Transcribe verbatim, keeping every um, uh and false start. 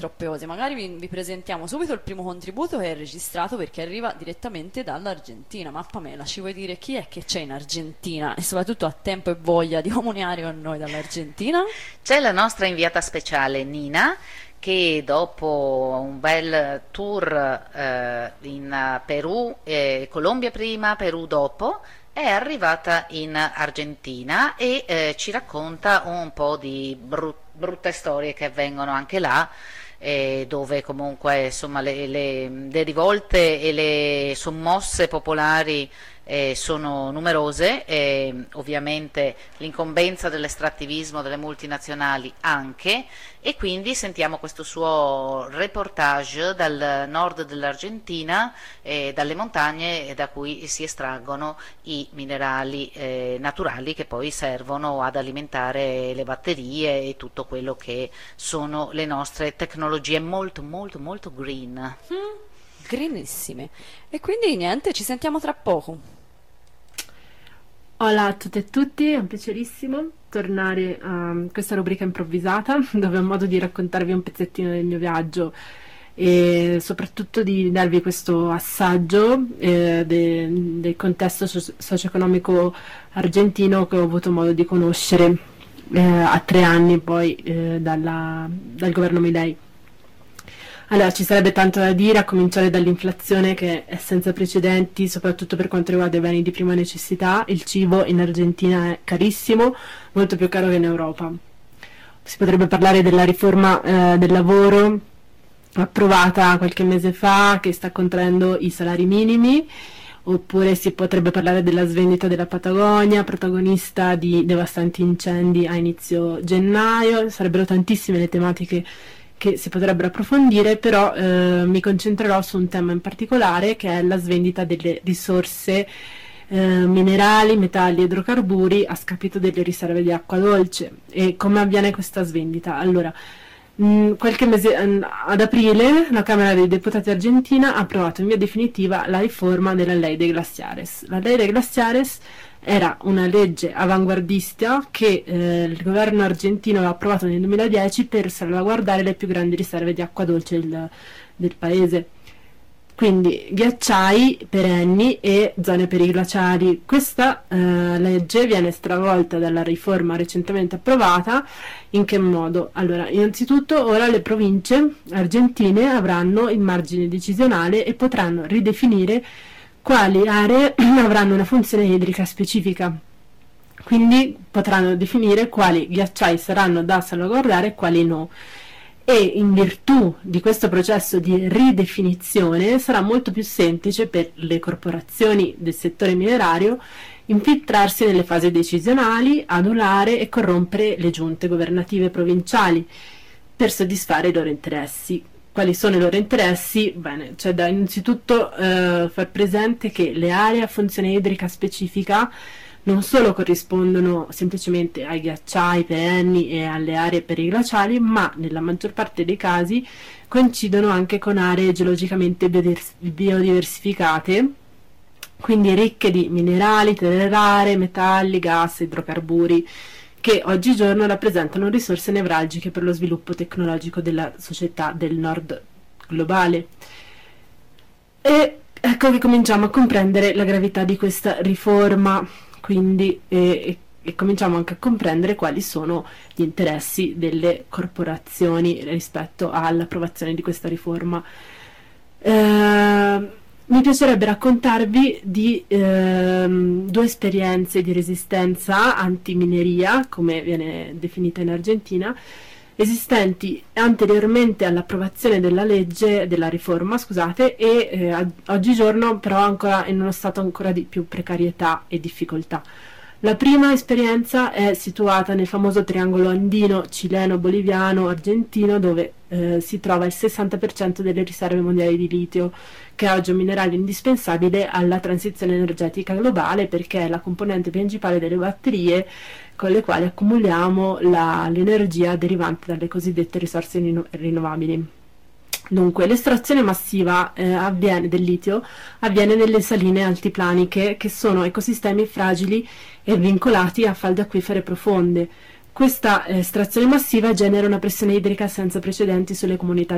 troppe cose. Magari vi, vi presentiamo subito il primo contributo che è registrato perché arriva direttamente dall'Argentina. Ma Pamela, ci vuoi dire chi è che c'è in Argentina e soprattutto ha tempo e voglia di comunicare con noi dall'Argentina? C'è la nostra inviata speciale Nina, che dopo un bel tour eh, in Perù, eh, Colombia prima, Perù dopo, è arrivata in Argentina e eh, ci racconta un po' di bru- brutte storie che avvengono anche là, eh, dove comunque insomma, le, le, le rivolte e le sommosse popolari eh, sono numerose, e ovviamente l'incombenza dell'estrattivismo delle multinazionali anche, e quindi sentiamo questo suo reportage dal nord dell'Argentina, eh, dalle montagne da cui si estraggono i minerali eh, naturali che poi servono ad alimentare le batterie e tutto quello che sono le nostre tecnologie molto molto molto green. Mm, greenissime. E quindi niente, ci sentiamo tra poco. Hola a tutte e tutti, è un piacerissimo tornare a questa rubrica improvvisata dove ho modo di raccontarvi un pezzettino del mio viaggio e soprattutto di darvi questo assaggio eh, de, del contesto so- socio-economico argentino che ho avuto modo di conoscere eh, a tre anni poi eh, dalla, dal governo Milei. Allora, ci sarebbe tanto da dire, a cominciare dall'inflazione che è senza precedenti, soprattutto per quanto riguarda i beni di prima necessità. Il cibo in Argentina è carissimo, molto più caro che in Europa. Si potrebbe parlare della riforma eh, del lavoro approvata qualche mese fa, che sta contraendo i salari minimi, oppure si potrebbe parlare della svendita della Patagonia, protagonista di devastanti incendi a inizio gennaio. Sarebbero tantissime le tematiche che si potrebbero approfondire, però eh, mi concentrerò su un tema in particolare, che è la svendita delle risorse eh, minerali, metalli e idrocarburi a scapito delle riserve di acqua dolce. E come avviene questa svendita? Allora, mh, qualche mese ad aprile la Camera dei Deputati argentina ha approvato in via definitiva la riforma della Ley de Glaciares. La Ley de Glaciares era una legge avanguardista che eh, il governo argentino aveva approvato nel duemiladieci per salvaguardare le più grandi riserve di acqua dolce del, del paese. Quindi ghiacciai perenni e zone periglaciali. Questa eh, legge viene stravolta dalla riforma recentemente approvata. In che modo? Allora, innanzitutto ora le province argentine avranno il margine decisionale e potranno ridefinire quali aree avranno una funzione idrica specifica. Quindi potranno definire quali ghiacciai saranno da salvaguardare e quali no. E in virtù di questo processo di ridefinizione sarà molto più semplice per le corporazioni del settore minerario infiltrarsi nelle fasi decisionali, adulare e corrompere le giunte governative provinciali per soddisfare i loro interessi. Quali sono i loro interessi? Bene, c'è da innanzitutto eh, far presente che le aree a funzione idrica specifica non solo corrispondono semplicemente ai ghiacciai perenni e alle aree periglaciali, ma nella maggior parte dei casi coincidono anche con aree geologicamente biodiversificate, quindi ricche di minerali, terre rare, metalli, gas, idrocarburi, che oggigiorno rappresentano risorse nevralgiche per lo sviluppo tecnologico della società del nord globale. E ecco che cominciamo a comprendere la gravità di questa riforma, quindi e, e cominciamo anche a comprendere quali sono gli interessi delle corporazioni rispetto all'approvazione di questa riforma. Eh, Mi piacerebbe raccontarvi di ehm, due esperienze di resistenza antimineria, come viene definita in Argentina, esistenti anteriormente all'approvazione della legge, della riforma, scusate, e eh, ad- oggigiorno però ancora in uno stato ancora di più precarietà e difficoltà. La prima esperienza è situata nel famoso triangolo andino cileno-boliviano-argentino, dove eh, si trova il sessanta per cento delle riserve mondiali di litio, che è oggi un minerale indispensabile alla transizione energetica globale, perché è la componente principale delle batterie con le quali accumuliamo la- l'energia derivante dalle cosiddette risorse rino- rinnovabili. Dunque, l'estrazione massiva eh, avviene, del litio avviene nelle saline altiplaniche, che sono ecosistemi fragili e vincolati a falde acquifere profonde. Questa eh, estrazione massiva genera una pressione idrica senza precedenti sulle comunità